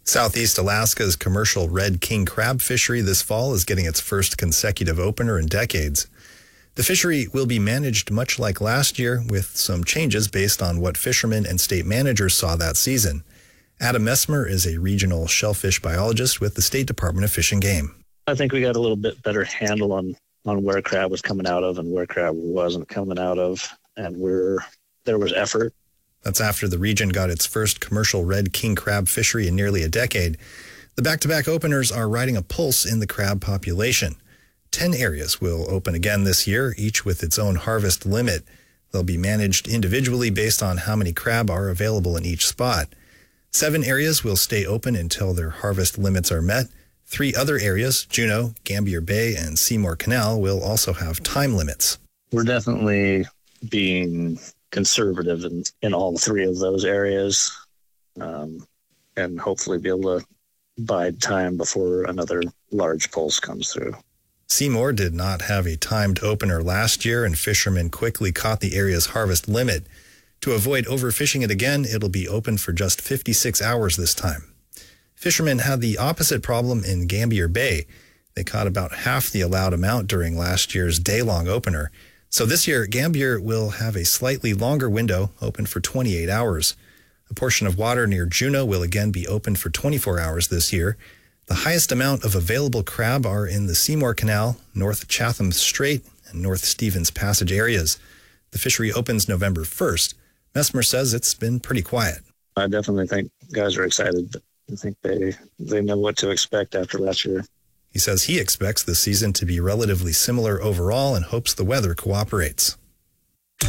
Southeast Alaska's commercial red king crab fishery this fall is getting its first consecutive opener in decades. The fishery will be managed much like last year, with some changes based on what fishermen and state managers saw that season. Adam Messmer is a regional shellfish biologist with the State Department of Fish and Game. I think we got a little bit better handle on where crab was coming out of and where crab wasn't coming out of, and where there was effort. That's after the region got its first commercial red king crab fishery in nearly a decade. The back-to-back openers are riding a pulse in the crab population. 10 areas will open again this year, each with its own harvest limit. They'll be managed individually based on how many crab are available in each spot. 7 areas will stay open until their harvest limits are met. 3 other areas, Juneau, Gambier Bay, and Seymour Canal, will also have time limits. We're definitely being conservative in all 3 of those areas, and hopefully be able to bide time before another large pulse comes through. Seymour did not have a timed opener last year, and fishermen quickly caught the area's harvest limit. To avoid overfishing it again, it'll be open for just 56 hours this time. Fishermen had the opposite problem in Gambier Bay. They caught about half the allowed amount during last year's day-long opener. So this year, Gambier will have a slightly longer window, open for 28 hours. A portion of water near Juneau will again be open for 24 hours this year. The highest amount of available crab are in the Seymour Canal, North Chatham Strait, and North Stevens Passage areas. The fishery opens November 1st. Messmer says it's been pretty quiet. I definitely think guys are excited. I think they know what to expect after last year. He says he expects the season to be relatively similar overall and hopes the weather cooperates.